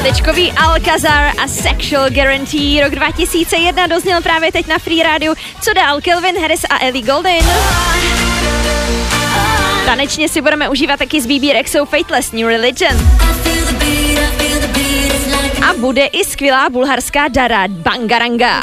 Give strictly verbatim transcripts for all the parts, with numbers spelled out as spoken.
Šestečkový Alcazar a Sexual Guarantee. Rok dva tisíce jedna dozněl právě teď na Free Radio. Co dál? Calvin Harris a Ellie Goulding. Tanečně si budeme užívat taky z B B Rexou Fateless New Religion. A bude i skvělá bulharská Dara Bangaranga.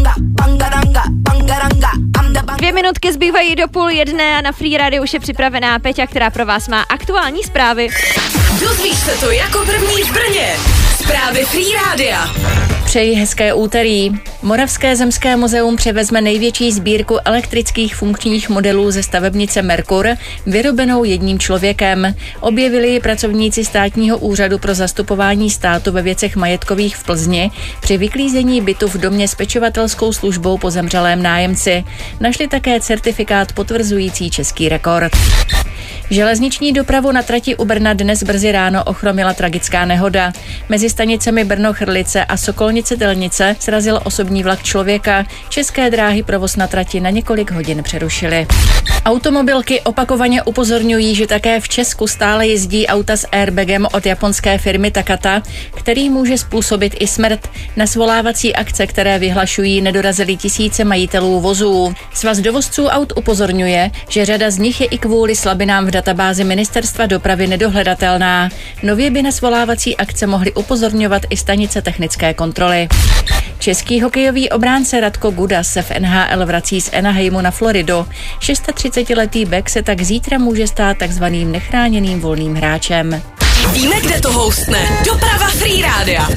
Dvě minutky zbývají do půl jedné a na Free Radio už je připravená Peťa, která pro vás má aktuální zprávy. Dozvíš se to jako první v Brně. Zprávy Free Rádia. Přeji hezké úterý. Moravské zemské muzeum převezme největší sbírku elektrických funkčních modelů ze stavebnice Merkur, vyrobenou jedním člověkem. Objevili ji pracovníci státního úřadu pro zastupování státu ve věcech majetkových v Plzni při vyklízení bytu v domě s pečovatelskou službou po zemřelém nájemci. Našli také certifikát potvrzující český rekord. Železniční dopravu na trati u Brna dnes brzy ráno ochromila tragická nehoda. Mezi stanicemi Brno-Chrlice a Sokolnice-Telnice srazil osobní vlak člověka. České dráhy provoz na trati na několik hodin přerušily. Automobilky opakovaně upozorňují, že také v Česku stále jezdí auta s airbagem od japonské firmy Takata, který může způsobit i smrt. Na svolávací akce, které vyhlašují, nedorazily tisíce majitelů vozů. Svaz dovozců aut upozorňuje, že řada z nich je i kvůli slabinám v databázi Ministerstva dopravy nedohledatelná. Nově by na svolávací akce mohly upozorňovat i stanice technické kontroly. Český hokejový obránce Radko Gudas se v N H L vrací z Anaheimu na Floridu. třicetišestiletý bek se tak zítra může stát takzvaným nechráněným volným hráčem. Víme, kde to houstne. Doprava Free Rádia.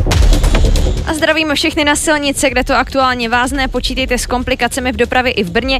A zdravíme všechny na silnice, kde to aktuálně vázne. Počítejte s komplikacemi v dopravě i v Brně.